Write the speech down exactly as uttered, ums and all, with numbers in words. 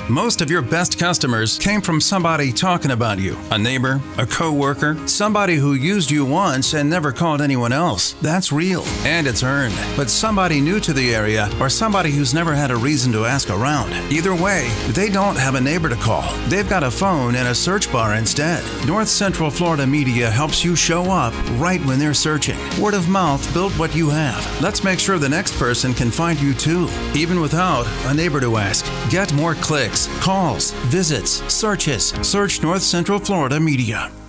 Most of your best customers came from somebody talking about you. A neighbor, a coworker, somebody who used you once and never called anyone else. That's real, and it's earned. But somebody new to the area or somebody who's never had a reason to ask around. Either way, they don't have a neighbor to call. They've got a phone and a search bar instead. North Central Florida Media helps you show up right when they're searching. Word of mouth built what you have. Let's make sure the next person can find you too, even without a neighbor to ask. Get more clicks, calls, visits, searches. Search North Central Florida Media.